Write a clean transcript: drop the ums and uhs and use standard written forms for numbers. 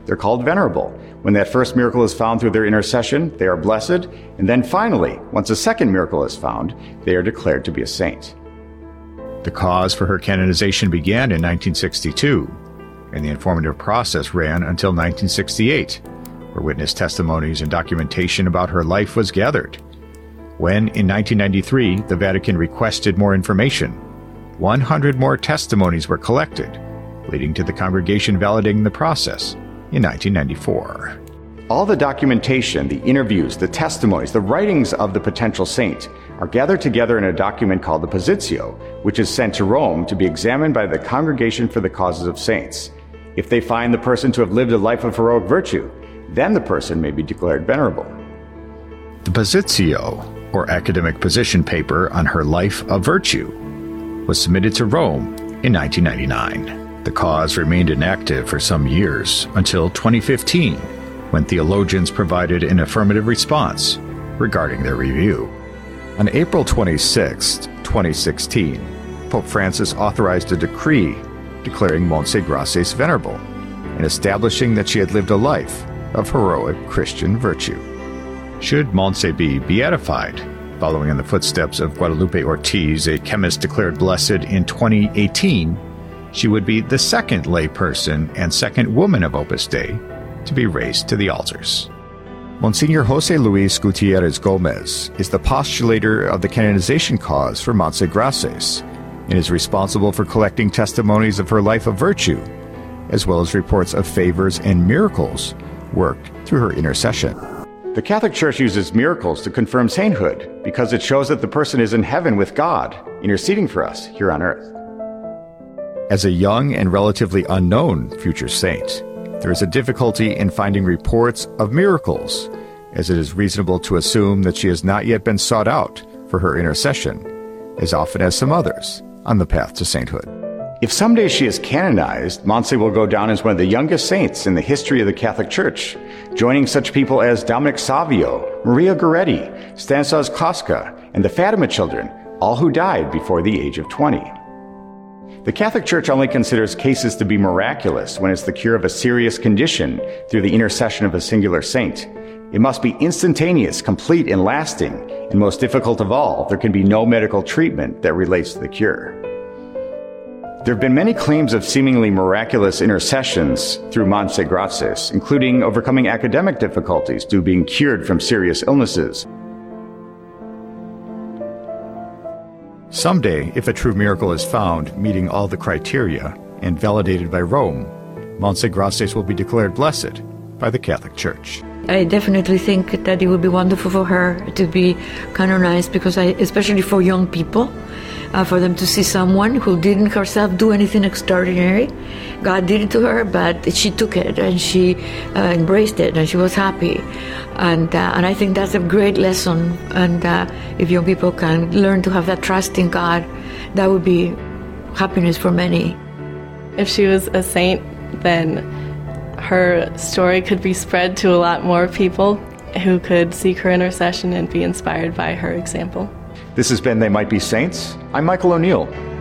they're called venerable. When that first miracle is found through their intercession, they are blessed. And then finally, once a second miracle is found, they are declared to be a saint. The cause for her canonization began in 1962, and the informative process ran until 1968, where witness testimonies and documentation about her life was gathered. When, in 1993, the Vatican requested more information, 100 more testimonies were collected, leading to the congregation validating the process in 1994. All the documentation, the interviews, the testimonies, the writings of the potential saint are gathered together in a document called the Positio, which is sent to Rome to be examined by the Congregation for the Causes of Saints. If they find the person to have lived a life of heroic virtue, then the person may be declared venerable. The Positio, or academic position paper on her life of virtue, was submitted to Rome in 1999. The cause remained inactive for some years until 2015, when theologians provided an affirmative response regarding their review. On April 26, 2016, Pope Francis authorized a decree declaring Montse Grasses venerable and establishing that she had lived a life of heroic Christian virtue. Should Montse be beatified, following in the footsteps of Guadalupe Ortiz, a chemist declared blessed in 2018, she would be the second lay person and second woman of Opus Dei to be raised to the altars. Monsignor Jose Luis Gutierrez Gomez is the postulator of the canonization cause for Montse Grasses and is responsible for collecting testimonies of her life of virtue, as well as reports of favors and miracles worked through her intercession. The Catholic Church uses miracles to confirm sainthood because it shows that the person is in heaven with God, interceding for us here on earth. As a young and relatively unknown future saint, there is a difficulty in finding reports of miracles, as it is reasonable to assume that she has not yet been sought out for her intercession, as often as some others on the path to sainthood. If someday she is canonized, Montse will go down as one of the youngest saints in the history of the Catholic Church, joining such people as Dominic Savio, Maria Goretti, Stanislas Klaska, and the Fatima children, all who died before the age of 20. The Catholic Church only considers cases to be miraculous when it's the cure of a serious condition through the intercession of a singular saint. It must be instantaneous, complete, and lasting, and most difficult of all, there can be no medical treatment that relates to the cure. There have been many claims of seemingly miraculous intercessions through Montse Grasses, including overcoming academic difficulties due to being cured from serious illnesses. Someday, if a true miracle is found meeting all the criteria and validated by Rome, Montse Grasses will be declared blessed by the Catholic Church. I definitely think that it would be wonderful for her to be canonized because especially for young people, for them to see someone who didn't herself do anything extraordinary. God did it to her, but she took it and she embraced it and she was happy. And I think that's a great lesson. And if young people can learn to have that trust in God, that would be happiness for many. If she was a saint, then her story could be spread to a lot more people who could seek her intercession and be inspired by her example. This has been They Might Be Saints. I'm Michael O'Neill.